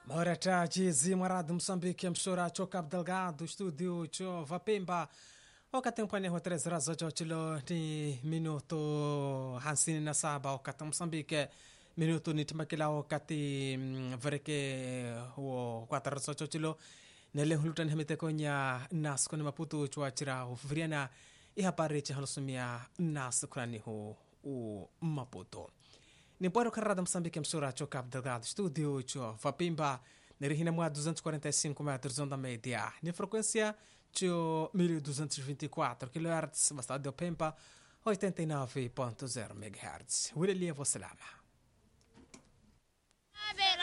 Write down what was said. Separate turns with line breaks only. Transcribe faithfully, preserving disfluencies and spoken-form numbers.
Morata Jizi Marado Moçambique Mshora Choca Delgado Estúdio Cho Vapemba wakati mpane três horas chilo ni minuto hamsini na saba wakati Moçambique minuto ni timakila wakati vereke huo quatro horas chilo nele hulutan hemete konya nas kone maputo chwa chira ufriana ihapari chahalusumia nas kurani hu u maputo ni poro carrada Moçambique Mshora Choca Delgado Estúdio Cho Vapemba Nerihina mwa duzentos e quarenta e cinco metros onda média. Ni frequência tio mil duzentos e vinte e quatro kHz, bastante de Pemba oitenta e nove ponto zero megahertz. William Salama.